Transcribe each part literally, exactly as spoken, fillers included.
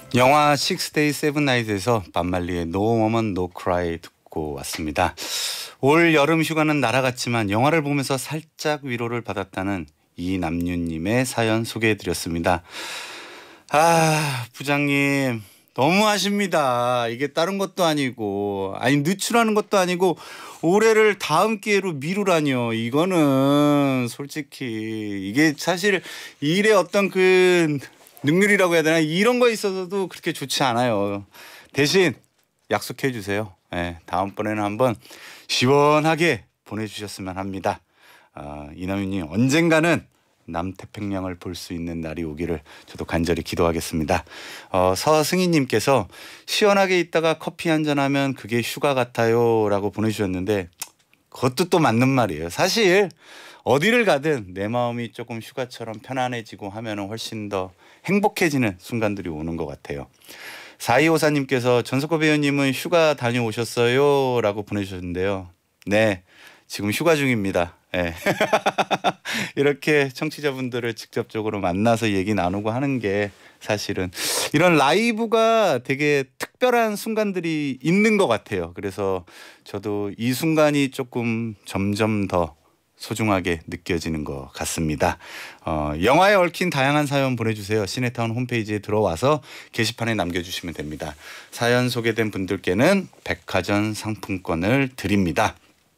영화 Six Days Seven Nights에서 반말리의 No Woman No Cry 듣고 왔습니다. 올 여름 휴가는 날아갔지만 영화를 보면서 살짝 위로를 받았다는 이남윤님의 사연 소개해드렸습니다. 아, 부장님 너무하십니다. 이게 다른 것도 아니고, 아니 늦추라는 것도 아니고 올해를 다음 기회로 미루라니요. 이거는 솔직히 이게 사실 일의 어떤 그 능률이라고 해야 되나, 이런 거에 있어서도 그렇게 좋지 않아요. 대신 약속해 주세요. 네, 다음번에는 한번 시원하게 보내주셨으면 합니다. 어, 이남윤님 언젠가는 남태평양을 볼 수 있는 날이 오기를 저도 간절히 기도하겠습니다. 어, 서승희님께서 시원하게 있다가 커피 한잔하면 그게 휴가 같아요 라고 보내주셨는데, 그것도 또 맞는 말이에요. 사실 어디를 가든 내 마음이 조금 휴가처럼 편안해지고 하면 훨씬 더 행복해지는 순간들이 오는 것 같아요. 사이오사님께서 전석호 배우님은 휴가 다녀오셨어요 라고 보내주셨는데요. 네, 지금 휴가 중입니다. 네. 이렇게 청취자분들을 직접적으로 만나서 얘기 나누고 하는 게 사실은 이런 라이브가 되게 특별한 순간들이 있는 것 같아요. 그래서 저도 이 순간이 조금 점점 더 소중하게 느껴지는 것 같습니다. 어, 영화에 얽힌 다양한 사연 보내주세요. 시네타운 홈페이지에 들어와서 게시판에 남겨주시면 됩니다. 사연 소개된 분들께는 백화점 상품권을 드립니다.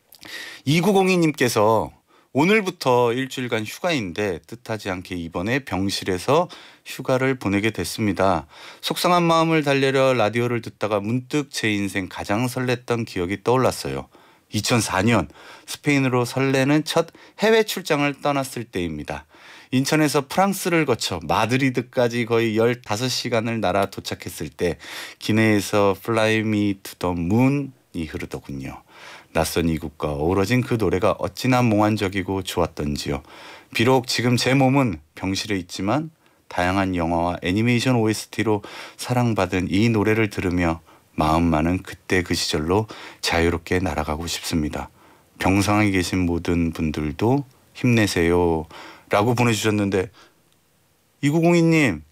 이구공이님께서 오늘부터 일주일간 휴가인데 뜻하지 않게 이번에 병실에서 휴가를 보내게 됐습니다. 속상한 마음을 달래려 라디오를 듣다가 문득 제 인생 가장 설렜던 기억이 떠올랐어요. 이천사 년 스페인으로 설레는 첫 해외 출장을 떠났을 때입니다. 인천에서 프랑스를 거쳐 마드리드까지 거의 열다섯 시간을 날아 도착했을 때 기내에서 Fly Me to the Moon이 흐르더군요. 낯선 이국과 어우러진 그 노래가 어찌나 몽환적이고 좋았던지요. 비록 지금 제 몸은 병실에 있지만 다양한 영화와 애니메이션 오에스티로 사랑받은 이 노래를 들으며 마음만은 그때 그 시절로 자유롭게 날아가고 싶습니다. 병상에 계신 모든 분들도 힘내세요 라고 보내주셨는데, 이구공이님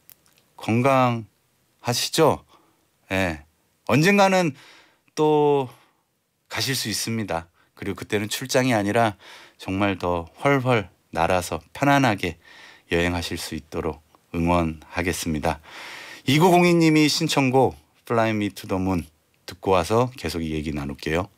건강하시죠? 네. 언젠가는 또 가실 수 있습니다. 그리고 그때는 출장이 아니라 정말 더 훨훨 날아서 편안하게 여행하실 수 있도록 응원하겠습니다. 이구공이님이 신청곡 Fly Me to the Moon 듣고 와서 계속 이 얘기 나눌게요.